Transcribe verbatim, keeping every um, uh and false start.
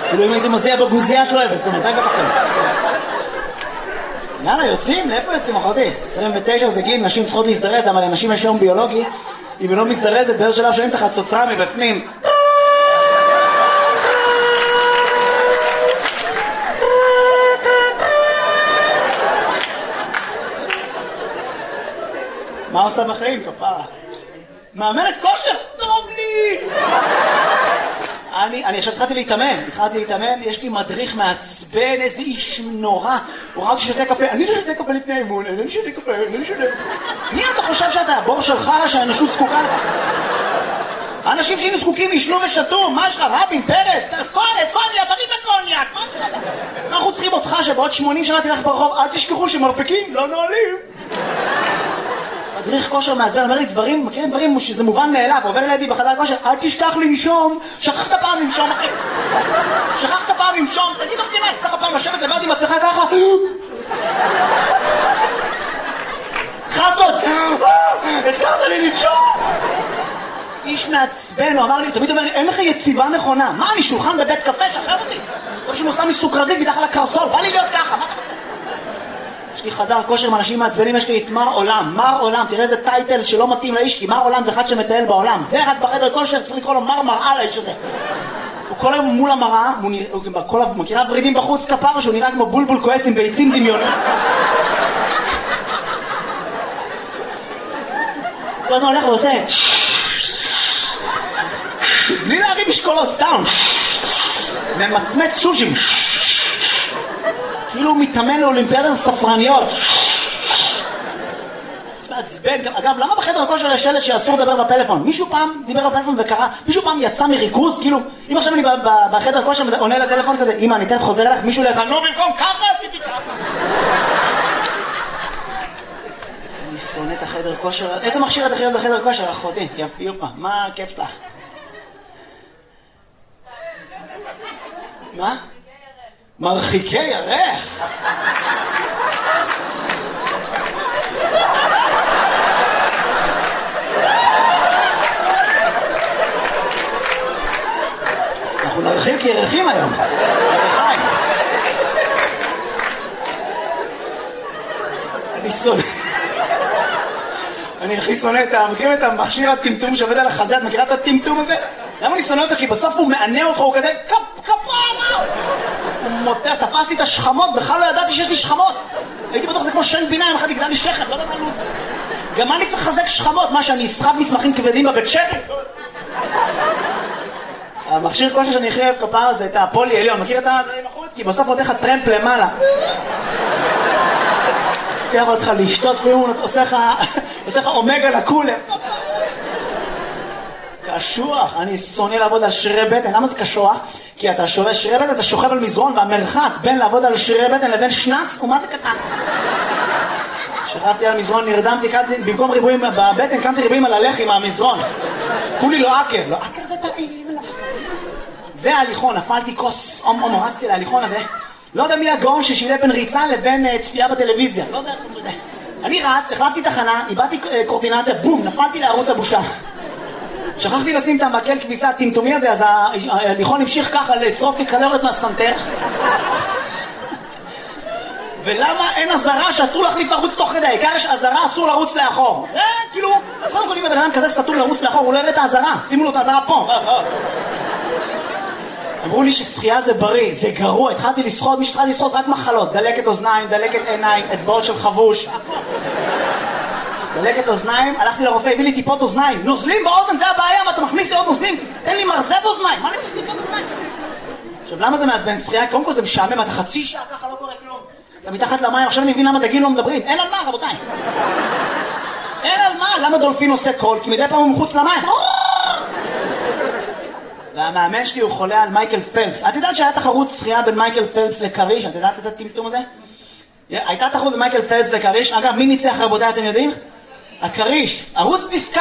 כאילו אם הייתי מזיע בגוזייה את לא אוהבת, זאת אומרת, די בפחתם. יאללה, יוצאים? לאיפה יוצאים, אחותי? עשרים ותשע זה גיל, נשים צריכות להזדרז, אבל לנשים יש יום ביולוגי, אם היא לא מזדרזת, באיזה שלב שומעים את החצוצרה מבפנים. מה עושה בחיים, כפרה? מאמנת כושר? טוב לי! אני, אני עכשיו התחלתי להתאמן, התחלתי להתאמן, יש לי מדריך מעצבן, איזה איש נורא. הוא ראה אותי שותה קפה, אני לא שותה קפה לפני אימון, אני לא שותה קפה, אני לא שותה... מי אתה חושב שאתה? הבור שלך שהאנושות זקוקה לך? האנשים שהיינו זקוקים ישנו ושתו, מה יש לך? רבין, פרס, קוניה, קוניה, תביא את הקוניה! אנחנו צריכים אותך שבעוד שמונים שנה תלך ברחוב, אל תשכחו שמרפקים, לא נועלים. מדריך כושר מעצבן, אומר לי דברים, מכירים דברים שזה מובן מאליו, עובר לידי בחדר כושר, אל תשכח לנשום, שכחת פעם לנשום אחי, שכחת פעם לנשום, תגיד לך כנראה, צריך פעם לשבת לבד עם עצמך ככה, חסות, הזכרת לי לנשום, איש מעצבן, הוא אמר לי, תמיד אומר לי, אין לך יציבה נכונה, מה אני שולחן בבית קפה, שחרר אותי, טוב שהוא נוסע מסוכרזית מתחת לקרסול, בא לי להיות ככה, מה אתה רוצה? יש לי חדר כושר עם אנשים מעצבנים, יש לי את מר עולם, מר עולם, תראה איזה טייטל שלא מתאים לאיש, כי מר עולם זה אחד שמטייל בעולם, זה רק בחדר כושר, צריך לקרוא לו מר מראה לאיש הזה. הוא כל היום מול המראה, הוא מכירה ורידים בחוץ כפר, שהוא נראה כמו בולבול כועס עם ביצים דמיונות. כל הזמן הולך ועושה, בלי להרים משקולות, סתם, ומצמץ שושים. כאילו הוא מתאמן לאולימפיאדת הספרניות. זה מעצבן. אגב, למה בחדר הכושר יש שלט שאסור לדבר בפלאפון? מישהו פעם דיבר בפלאפון וקרא, מישהו פעם יצא מריכוז, כאילו, אם עכשיו אני בחדר הכושר עונה לטלפון כזה, אמא, אני תכף חוזר אליך, מישהו לך, לא במקום, ככה עשיתי ככה. אני שונא את החדר כושר. איזה מכשיר את הכי אוהב בחדר כושר, אחותי? יפה, מה הכיף שלך? מה? מרחיקי ירך. אנחנו נרחיק ירחים היום. אני שונא. אני הכי שונא את ה... מכירים את המכשיר הטמטום שעובד על החזה? את מכירה את הטמטום הזה? למה אני שונא אותך? כי בסוף הוא מענה אותך, הוא כזה קפ, קפרה! הוא מוטה, תפסתי את השכמות, בכלל לא ידעתי שיש לי שכמות. הייתי בטוח זה כמו שן בינה, אם אחד יגדל לי שכם, לא יודע מה לוז. גם אני צריך לחזק שכמות, מה שאני אסחב מסמכים כבדים בבית שכם. המכשיר כושר שאני הכי אוהב כפרה זה את הפולי עליון, מכיר את הדברים החוץ? כי בסוף עוד איך הטרמפ למעלה. לוקח אותך לשתות, הוא עושה לך אומגה לקולה. קשוח, אני שונא לעבוד על שרירי בטן. למה זה קשוח? כי אתה שווה שרירי בטן, אתה שוכב על מזרון, והמרחק בין לעבוד על שרירי בטן לבין שנץ הוא מה זה קטן. שכבתי על מזרון, נרדמתי, במקום ריבועים בבטן, קמתי ריבועים על הלחי מהמזרון. כולי לא עקר, לא עקר זה טעים. וההליכון, נפלתי כוס, אום אום, רצתי להליכון הזה. לא יודע מי הגאון ששילה בין ריצה לבין צפייה בטלוויזיה. לא יודע, לא יודע. אני רץ, החלפתי תחנה, איבדתי קורטינציה, בום, נפלתי לערוץ הבושה. שכחתי לשים את המקל כביסה הטמטומי הזה, אז ההליכון המשיך ככה לשרוף לי קלוריות מהסנטר. ולמה אין עזרה שאסור להחליף ערוץ תוך כדי? העיקר יש עזרה, אסור לרוץ לאחור. זה כאילו, קודם כל אם בן אדם כזה סתום לרוץ לאחור, הוא לא יראה את העזרה. שימו לו את העזרה פה. אמרו לי ששחייה זה בריא, זה גרוע. התחלתי לשחות, מי שהתחלתי לשחות רק מחלות. דלקת אוזניים, דלקת עיניים, אצבעות של חבוש. דלקת אוזניים, הלכתי לרופא, הביא לי טיפות אוזניים. נוזלים באוזן, זה הבעיה, מה אתה מכניס לי עוד נוזלים? תן לי מרזב אוזניים, מה אני צריך טיפות אוזניים? עכשיו, למה זה מעצבן שחייה? קודם כל זה משעמם, אתה חצי שעה ככה לא קורה כלום. אתה מתחת למים, עכשיו אני מבין למה דגים לא מדברים. אין על מה, רבותיי. אין על מה, למה דולפין עושה קול? כי מדי פעם הוא מחוץ למים. והמאמן שלי הוא חולה על מייקל פלפס. את יודעת שהיה תחרות שחייה בין מייקל פלפס לקריש? את יודעת את הטמטום הזה? הייתה תחרות בין מייקל פלפס לקריש. אגב, מי ניצח רבותיי, אתם יודעים? הקריש. ערוץ דיסקאברי.